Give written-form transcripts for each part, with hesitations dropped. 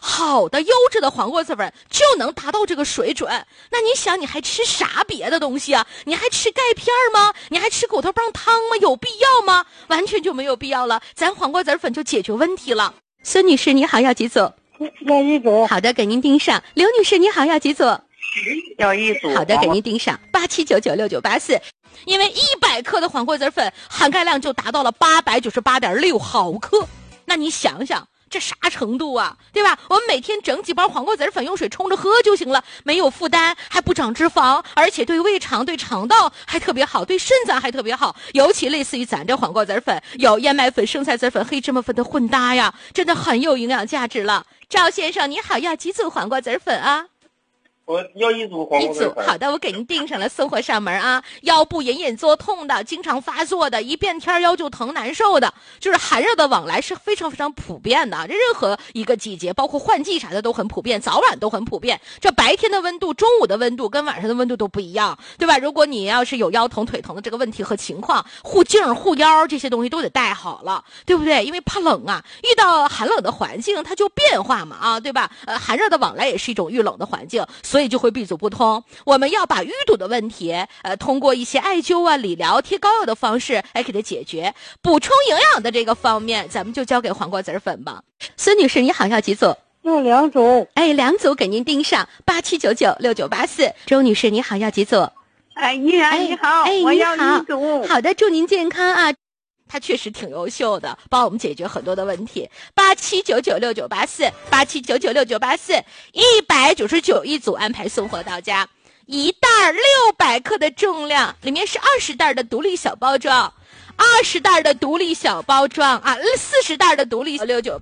好的优质的黄瓜子粉就能达到这个水准。那你想，你还吃啥别的东西啊？你还吃钙片吗？你还吃骨头棒汤吗？有必要吗？完全就没有必要了，咱黄瓜子粉就解决问题了。孙女士你好，要几组？ 要一组。 好的，给您盯上。刘女士你好，要几组？ 要一组。 好的，给您盯上。87996984。因为100克的黄瓜子粉含钙量就达到了898.6毫克，那你想想这啥程度啊，对吧？我们每天整几包黄瓜子粉用水冲着喝就行了，没有负担，还不长脂肪，而且对胃肠对肠道还特别好，对肾脏还特别好。尤其类似于咱这黄瓜子粉有燕麦粉、生菜籽粉、黑芝麻粉的混搭呀，真的很有营养价值了。赵先生你好，要几组黄瓜子粉啊？ 我要一组黄瓜子粉。 好的，我给您订上了，送货上门啊。腰部隐隐作痛的，经常发作的，一变天腰就疼难受的，就是寒热的往来是非常非常普遍的。这任何一个季节，包括换季啥的都很普遍，早晚都很普遍。这白天的温度、中午的温度跟晚上的温度都不一样，对吧？如果你要是有腰疼、腿疼的这个问题和情况，护颈、护腰这些东西都得带好了，对不对？因为怕冷啊，遇到寒冷的环境它就变化嘛，啊，对吧？寒热的往来也是一种遇冷的环境，所以就会闭阻不通。我们要把淤堵的问题通过一些艾灸啊、理疗、贴膏药的方式给它解决。补充营养的这个方面咱们就交给黄瓜子粉吧。孙女士你好，要几组？ 要2组。 2组给您订上87996984。周女士你好，要几组？ 依然你好，我要1组。 好的，祝您健康啊。他确实挺优秀的，帮我们解决很多的问题。87996984，87996984，199一组，安排送货到家。一袋600克的重量，里面是20袋的独立小包装，20袋的独立小包装啊，40袋的独立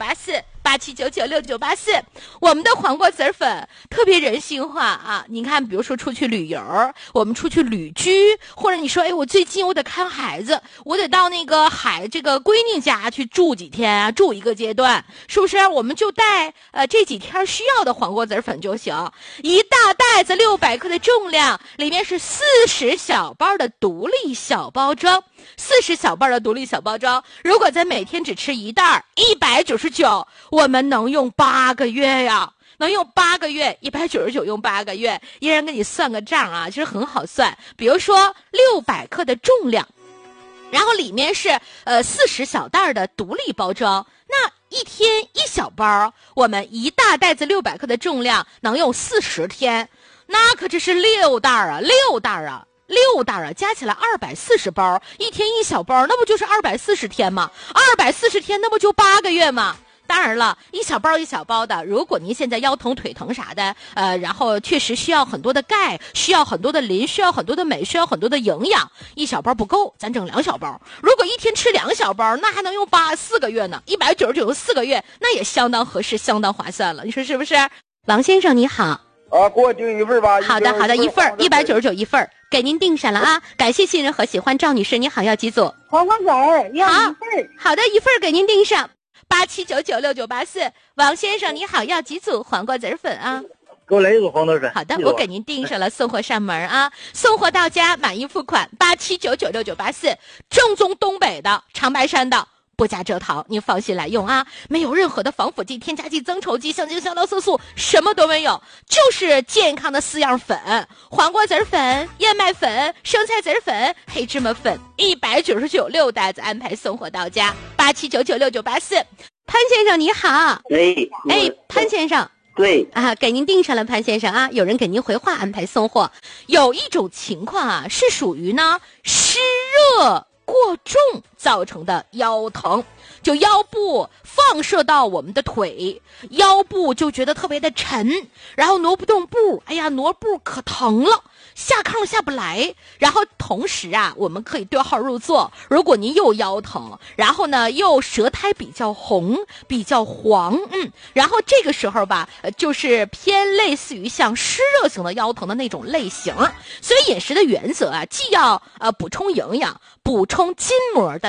6984，87996984。我们的黄瓜子粉特别人性化啊！你看，比如说出去旅游，我们出去旅居，或者你说，我最近我得看孩子，我得到那个这个闺女家去住几天啊，住一个阶段，是不是？我们就带这几天需要的黄瓜子粉就行。一大袋子600克的重量，里面是40小包的独立小包装，40小包的独立小包装。如果咱每天只吃一袋，199，我们能用8个月呀。能用8个月，199用8个月，依然给你算个账啊，其实很好算。比如说600克的重量，然后里面是40小袋的独立包装，那一天一小包，我们一大袋子600克的重量能用40天，那可这是6袋啊，6袋啊，加起来240包，一天一小包，那不就是240天吗？240天，那不就8个月吗？当然了，一小包一小包的，如果您现在腰疼腿疼啥的，然后确实需要很多的钙，需要很多的磷，需要很多的镁，需要很多的营养，一小包不够，咱整2小包。如果一天吃2小包，那还能用4个月呢，199用4个月，那也相当合适，相当划算了，你说是不是？王先生你好。 啊，给我订一份吧。 好的，一份199一份，给您订上了啊！感谢信任和喜欢。赵女士你好，要几组？ 黄瓜子要1份。 好的，一份给您订上。87996984。王先生你好，要几组黄瓜子粉啊？ 给我来1组黄瓜粉。 好的，我给您订上了，送货上门啊！送货到家，满意付款。87996984，正宗东北的长白山的。不加蔗糖，您放心来用啊！没有任何的防腐剂、添加剂、增稠剂、香精、香料、色素，什么都没有，就是健康的4样粉：黄瓜子粉、燕麦粉、生菜籽粉、黑芝麻粉。199，6袋子安排送货到家。87996984。潘先生你好。潘先生。 对啊，给您订上了，潘先生啊，有人给您回话安排送货。有一种情况啊，是属于呢湿热过重造成的腰疼，就腰部放射到我们的腿，腰部就觉得特别的沉，然后挪不动步，哎呀，挪步可疼了，下炕下不来。然后同时啊，我们可以对号入座，如果您又腰疼，然后呢又舌苔比较红比较黄，然后这个时候吧，就是偏类似于像湿热型的腰疼的那种类型。所以饮食的原则啊，既要补充营养，补充筋膜的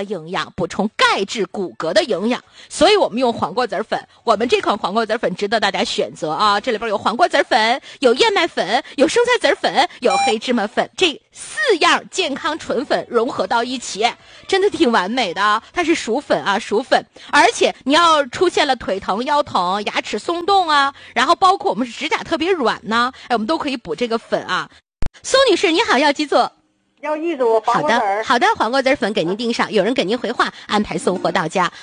的营养，补充钙质骨骼的营养。所以我们用黄瓜籽粉，我们这款黄瓜籽粉值得大家选择啊！这里边有黄瓜籽粉，有燕麦粉，有生菜籽粉，有黑芝麻粉，这4样健康纯粉融合到一起，真的挺完美的。它是薯粉啊，薯粉，而且你要出现了腿疼、腰疼、牙齿松动啊，然后包括我们是指甲特别软呢，我们都可以补这个粉啊。宋女士，你好，要几组？ 要一组黄瓜籽儿。 好的，黄瓜籽粉给您订上，有人给您回话，安排送货到家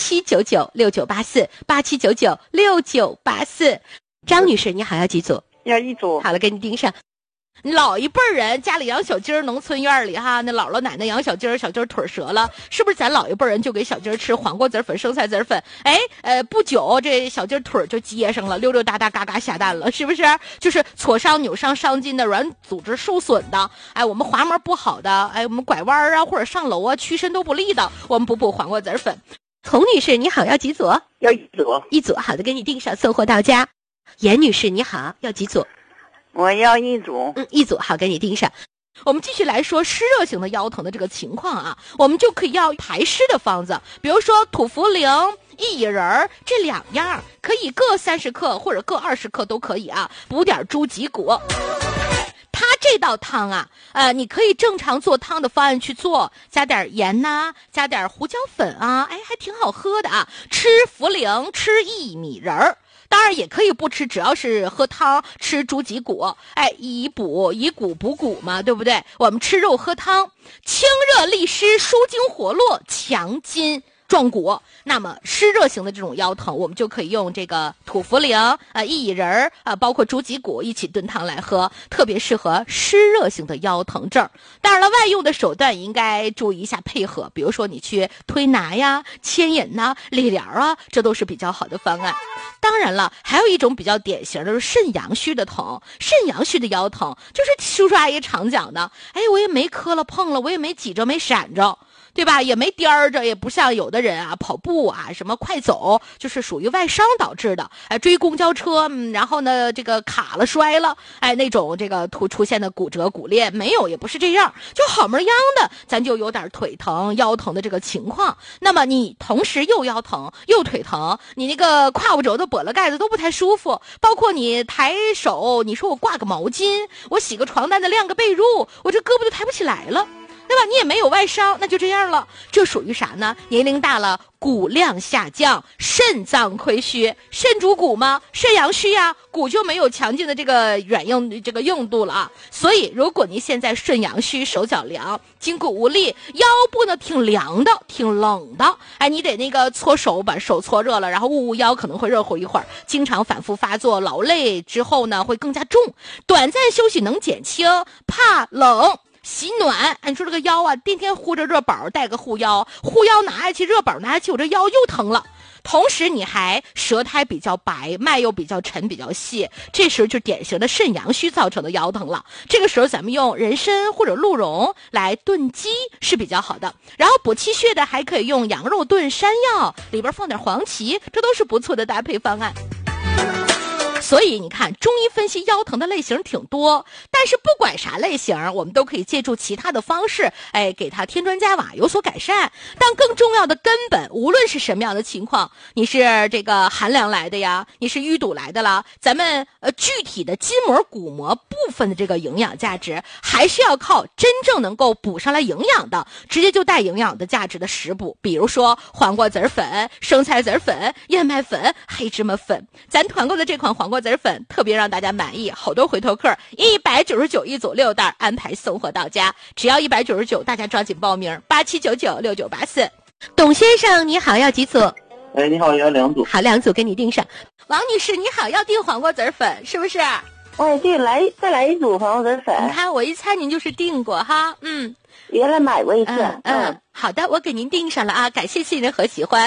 ，87996984，87996984。张女士，你好，要几组？ 要一组。 好了，给你订上。老一辈人家里养小鸡儿，农村院里哈，那姥姥奶奶养小鸡儿，小鸡儿腿折了，是不是咱老一辈人就给小鸡儿吃黄瓜籽粉、生菜籽粉？不久这小鸡儿腿就接上了，溜溜达达嘎嘎下蛋了，是不是？就是挫伤、扭伤、伤筋的软组织受损的，我们滑膜不好的，我们拐弯啊或者上楼啊屈伸都不利的，我们补黄瓜籽粉。童女士，你好，要几组？ 要一组。 一组，好的，给你订上，送货到家。严女士，你好，要几组？ 我要一组。 一组，好，给你订上。我们继续来说湿热型的腰疼的这个情况啊，我们就可以要排湿的方子，比如说土茯苓、薏仁这2样，可以各30克或者各20克都可以啊，补点猪脊骨。它这道汤啊，你可以正常做汤的方案去做，加点盐呐，加点胡椒粉啊，还挺好喝的啊。吃茯苓，吃薏米仁儿。当然也可以不吃，只要是喝汤吃猪脊骨，以骨补骨嘛，对不对？我们吃肉喝汤，清热利湿，舒筋活络，强筋壮骨。那么湿热型的这种腰疼，我们就可以用这个土茯苓、薏仁包括猪脊骨一起炖汤来喝，特别适合湿热型的腰疼症。当然了，外用的手段应该注意一下配合，比如说你去推拿呀、牵引呐、理疗啊，这都是比较好的方案。当然了，还有一种比较典型的是肾阳虚的疼，肾阳虚的腰疼，就是叔叔阿姨常讲的，我也没磕了碰了，我也没挤着没闪着，对吧？也没颠着，也不像有的人啊跑步啊什么快走，就是属于外伤导致的，追公交车，然后呢这个卡了摔了，那种这个出现的骨折骨裂没有，也不是这样，就好模样的咱就有点腿疼腰疼的这个情况。那么你同时又腰疼又腿疼，你那个胯骨轴的跛了盖子都不太舒服，包括你抬手，你说我挂个毛巾，我洗个床单子晾个被褥，我这胳膊都抬不起来了，对吧？你也没有外伤，那就这样了。这属于啥呢？年龄大了，骨量下降，肾脏亏虚。肾主骨吗？肾阳虚呀，骨就没有强劲的这个硬度了啊。所以如果您现在肾阳虚，手脚凉，筋骨无力，腰部呢挺凉的，挺冷的，你得那个搓手，把手搓热了，然后捂腰，可能会热乎一会儿。经常反复发作，劳累之后呢会更加重。短暂休息能减轻，怕冷洗暖，你说这个腰啊，天天护着热宝，带个护腰拿下去，热宝拿下去，我这腰又疼了。同时你还舌苔比较白，脉又比较沉比较细，这时候就典型的肾阳虚造成的腰疼了。这个时候咱们用人参或者鹿茸来炖鸡是比较好的，然后补气血的还可以用羊肉炖山药，里边放点黄芪，这都是不错的搭配方案。所以你看，中医分析腰疼的类型挺多，但是不管啥类型，我们都可以借助其他的方式，给它添砖加瓦，有所改善。但更重要的根本，无论是什么样的情况，你是这个寒凉来的呀，你是淤堵来的啦，咱们具体的筋膜、骨膜部分的这个营养价值，还是要靠真正能够补上来营养的，直接就带营养的价值的食补，比如说黄瓜籽粉、生菜籽粉、燕麦粉、黑芝麻粉。咱团购的这款黄瓜籽粉特别让大家满意，好多回头客，199一组6袋，安排送货到家，只要199，大家抓紧报名，87996984。董先生你好，要几组？ 你好，要2组。 好，2组给你订上。王女士你好，要订黄瓜籽粉是不是？ 对，再来一组黄瓜籽粉。 你看我一猜您就是订过哈， 原来买过一次。 好的，我给您订上了啊，感谢信任和喜欢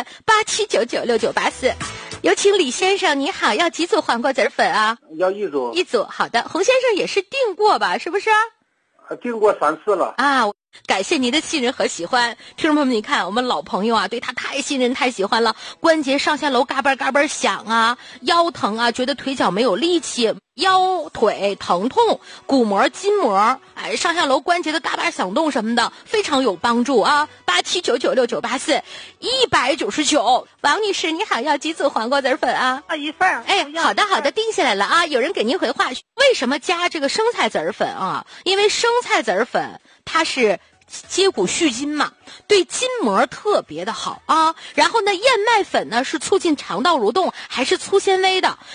，87996984。有请李先生，你好，要几组黄瓜籽粉啊？ 要一组。 一组，好的。洪先生也是订过吧，是不是？ 订过3次了啊。感谢您的信任和喜欢，听众朋友们，你看我们老朋友啊，对他太信任太喜欢了，关节上下楼嘎嘣嘎嘣响啊，腰疼啊，觉得腿脚没有力气， 腰腿疼痛、骨膜、筋膜，上下楼关节的嘎巴响动什么的，非常有帮助啊！87996984，199。王女士，你好，要几组黄瓜子粉啊？ 一份。 好的，定下来了啊！有人给您回话，为什么加这个生菜籽粉啊？因为生菜籽粉它是接骨续筋嘛，对筋膜特别的好啊。然后呢，燕麦粉呢是促进肠道蠕动，还是粗纤维的，